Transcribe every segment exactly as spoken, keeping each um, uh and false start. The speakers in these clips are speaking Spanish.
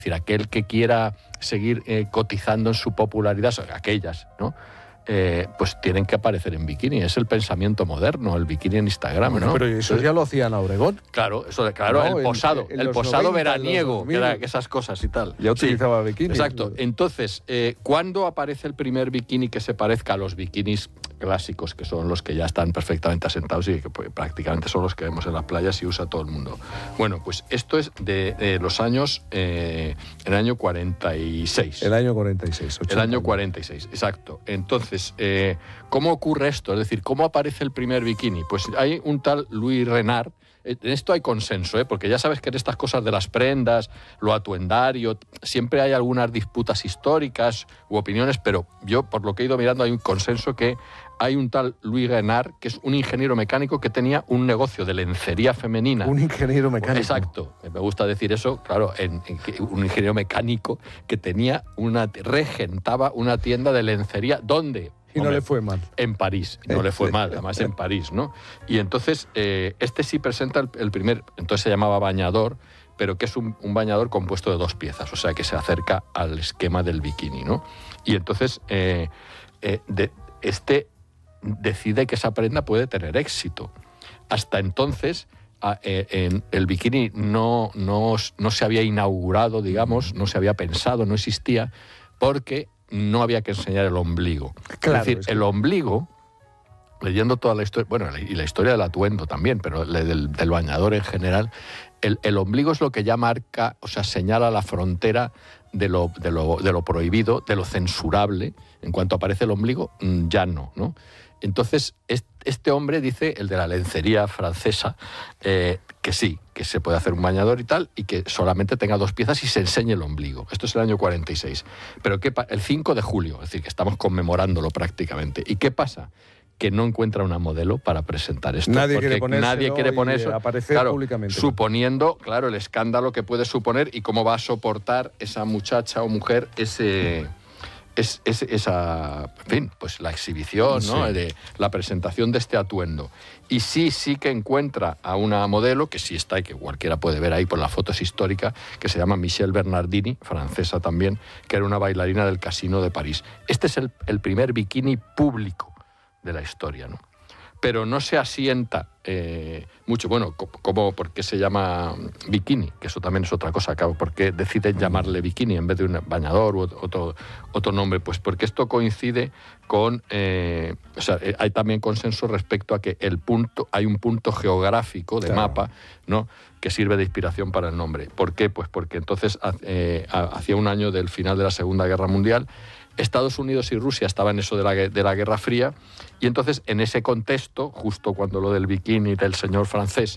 decir, aquel que quiera seguir eh, cotizando en su popularidad, aquellas, ¿no? Eh, pues tienen que aparecer en bikini. Es el pensamiento moderno, el bikini en Instagram, bueno, ¿no? Pero eso ya lo hacía Ana Obregón. Claro, eso de, claro, no, el posado, en, en el posado noventa, veraniego, que era esas cosas y tal. Ya utilizaba sí, bikini. Exacto. Entonces, eh, ¿cuándo aparece el primer bikini que se parezca a los bikinis clásicos, que son los que ya están perfectamente asentados y que pues, prácticamente son los que vemos en las playas y usa todo el mundo? Bueno, pues esto es de, de los años, eh, el año cuarenta y seis. El año cuarenta y seis. El año cuarenta y seis, exacto. Entonces, eh, ¿cómo ocurre esto? Es decir, ¿cómo aparece el primer bikini? Pues hay un tal Louis Renard. En esto hay consenso, ¿eh? Porque ya sabes que en estas cosas de las prendas, lo atuendario, siempre hay algunas disputas históricas u opiniones, pero yo, por lo que he ido mirando, hay un consenso que hay un tal Louis Renard, que es un ingeniero mecánico que tenía un negocio de lencería femenina. Un ingeniero mecánico. Exacto, me gusta decir eso, claro, en, en, un ingeniero mecánico que tenía una, regentaba una tienda de lencería, ¿dónde? Y no Hombre, le fue mal. En París, no eh, le fue mal, además en París, ¿no? Y entonces, eh, este sí presenta el, el primer, entonces se llamaba bañador, pero que es un, un bañador compuesto de dos piezas, o sea, que se acerca al esquema del bikini, ¿no? Y entonces, eh, eh, de, este decide que esa prenda puede tener éxito. Hasta entonces, a, eh, en el bikini no, no, no se había inaugurado, digamos, no se había pensado, no existía, porque no había que enseñar el ombligo. Claro, es decir, es que... el ombligo, leyendo toda la historia, bueno, y la historia del atuendo también, pero del, del bañador en general, el, el ombligo es lo que ya marca, o sea, señala la frontera de lo, de lo, de lo prohibido, de lo censurable. En cuanto aparece el ombligo, ya no, ¿no? Entonces, este hombre dice, el de la lencería francesa, eh, que sí, que se puede hacer un bañador y tal, y que solamente tenga dos piezas y se enseñe el ombligo. Esto es el año cuarenta y seis. Pero ¿qué pa- el cinco de julio, es decir, que estamos conmemorándolo prácticamente. ¿Y qué pasa? Que no encuentra una modelo para presentar esto. Nadie porque quiere ponerse, nadie quiere poner eso, aparecer claro, públicamente. Suponiendo, claro, el escándalo que puede suponer y cómo va a soportar esa muchacha o mujer ese... Es, es esa, en fin, pues la exhibición, ¿no? Sí. De la presentación de este atuendo. Y sí, sí que encuentra a una modelo, que sí está y que cualquiera puede ver ahí por las fotos históricas, que se llama Michelle Bernardini, francesa también, que era una bailarina del Casino de París. Este es el, el primer bikini público de la historia, ¿no? Pero no se asienta eh, mucho. Bueno, como ¿por qué se llama bikini? Que eso también es otra cosa. ¿Por qué deciden llamarle bikini en vez de un bañador u otro, otro nombre? Pues porque esto coincide con... Eh, o sea, hay también consenso respecto a que el punto, hay un punto geográfico de claro. mapa, ¿no?, que sirve de inspiración para el nombre. ¿Por qué? Pues porque entonces, eh, hacía un año del final de la Segunda Guerra Mundial, Estados Unidos y Rusia estaban en eso de la, de la Guerra Fría, y entonces en ese contexto, justo cuando lo del bikini del señor francés,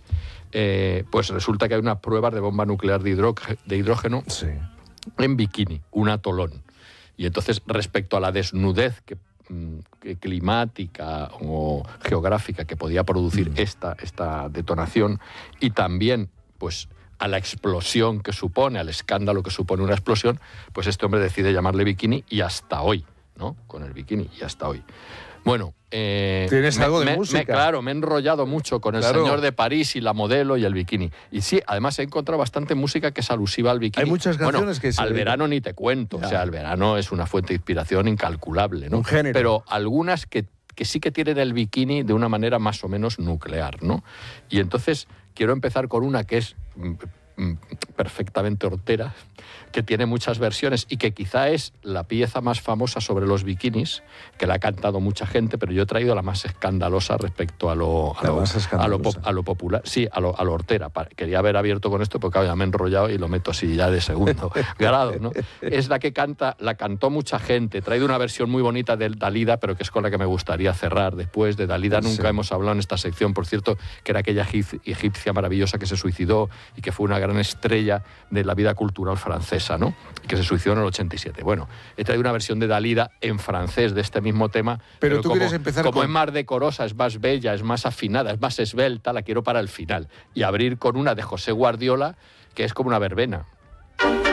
eh, pues resulta que hay unas pruebas de bomba nuclear de, hidro, de hidrógeno sí. en bikini, un atolón. Y entonces, respecto a la desnudez que, que climática o geográfica que podía producir mm. esta, esta detonación, y también, pues, a la explosión que supone, al escándalo que supone una explosión, pues este hombre decide llamarle bikini y hasta hoy, ¿no? Con el bikini y hasta hoy. Bueno, eh, ¿tienes me, algo de me, música? Me, claro, me he enrollado mucho con el claro. señor de París y la modelo y el bikini. Y sí, además he encontrado bastante música que es alusiva al bikini. Hay muchas canciones bueno, que... Se... Al verano ni te cuento, ya. O sea, el verano es una fuente de inspiración incalculable, ¿no? Un género. Pero algunas que, que sí que tienen el bikini de una manera más o menos nuclear, ¿no? Y entonces quiero empezar con una que es perfectamente hortera, que tiene muchas versiones y que quizá es la pieza más famosa sobre los bikinis, que la ha cantado mucha gente, pero yo he traído la más escandalosa respecto a lo, a lo, a lo, a lo popular. Sí, a lo, a lo hortera. Quería haber abierto con esto porque ya me he enrollado y lo meto así ya de segundo grado, ¿no? Es la que canta, la cantó mucha gente. He traído una versión muy bonita de Dalida, pero que es con la que me gustaría cerrar después. De Dalida nunca sí. hemos hablado en esta sección, por cierto, que era aquella egipcia maravillosa que se suicidó y que fue una gran estrella de la vida cultural francesa, ¿no? Que se suicidó en el ochenta y siete. Bueno, he traído una versión de Dalida en francés de este mismo tema. Pero, pero tú como, quieres empezar como con... es más decorosa, es más bella, es más afinada, es más esbelta, la quiero para el final. Y abrir con una de José Guardiola, que es como una verbena.